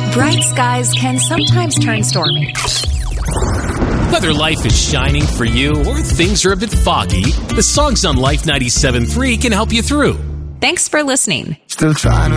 Bright skies can sometimes turn stormy. Whether life is shining for you or things are a bit foggy, the songs on Life 97.3 can help you through. Thanks for listening. Still trying to